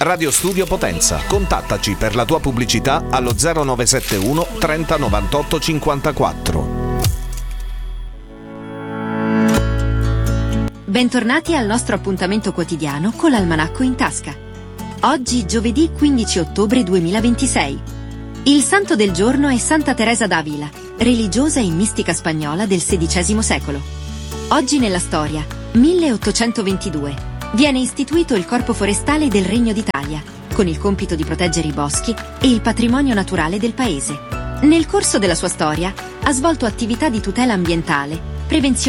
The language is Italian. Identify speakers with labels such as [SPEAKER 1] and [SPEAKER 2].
[SPEAKER 1] Radio Studio Potenza. Contattaci per la tua pubblicità allo 0971 30 98 54.
[SPEAKER 2] Bentornati al nostro appuntamento quotidiano con l'Almanacco in tasca. Oggi giovedì 15 ottobre 2026. Il santo del giorno è Santa Teresa d'Avila, religiosa e mistica spagnola del XVI secolo. Oggi nella storia, 1822, viene istituito il Corpo Forestale del Regno d'Italia, con il compito di proteggere i boschi e il patrimonio naturale del paese. Nel corso della sua storia ha svolto attività di tutela ambientale, prevenzione